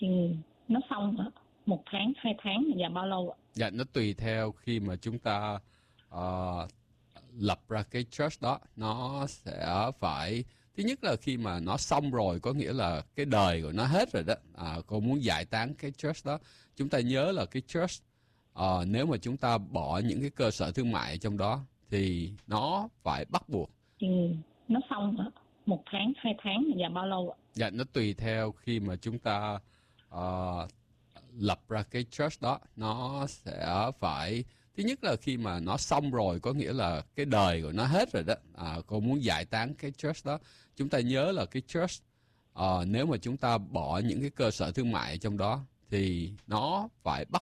Ừ, nó xong hả? 1 tháng, 2 tháng và bao lâu ạ? Dạ, nó tùy theo khi mà chúng ta ờ, lập ra cái church đó. Nó sẽ phải, thứ nhất là khi mà nó xong rồi, có nghĩa là cái đời của nó hết rồi đó. Cô muốn giải tán cái church đó, chúng ta nhớ là cái church, nếu mà chúng ta bỏ những cái cơ sở thương mại ở trong đó thì nó phải bắt buộc. Ừ, nó xong hả? 1 tháng, 2 tháng và bao lâu ạ? Dạ, nó tùy theo khi mà chúng ta ờ, lập ra cái church đó. Nó sẽ phải, thứ nhất là khi mà nó xong rồi, có nghĩa là cái đời của nó hết rồi đó. Cô muốn giải tán cái church đó, chúng ta nhớ là cái church, nếu mà chúng ta bỏ những cái cơ sở thương mại ở trong đó thì nó phải bắt